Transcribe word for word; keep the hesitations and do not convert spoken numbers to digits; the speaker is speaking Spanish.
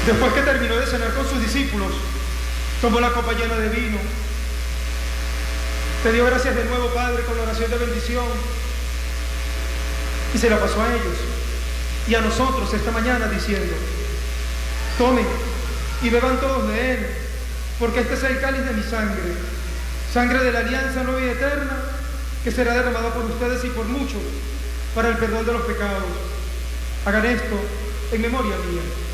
Después que terminó de cenar con sus discípulos, tomó la copa llena de vino, te dio gracias de nuevo, Padre, con la oración de bendición, y se la pasó a ellos y a nosotros esta mañana diciendo: tomen y beban todos de él, porque este es el cáliz de mi sangre, sangre de la alianza nueva y eterna, que será derramada por ustedes y por muchos para el perdón de los pecados. Hagan esto en memoria mía.